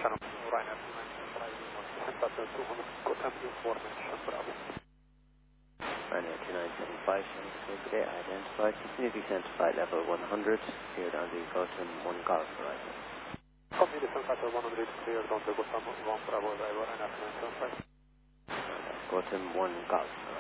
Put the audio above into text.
Shannon, Ryanair 295, Gotham information, Bravo. Ryanair 2975, Shannon, today identified, continue descent to flight level 100, cleared on the Gotham 1 Golf horizon. Copy descent flight level 100, cleared on the Gotham 1 Bravo, driver, Ryanair 2975. Gotham 1 Golf.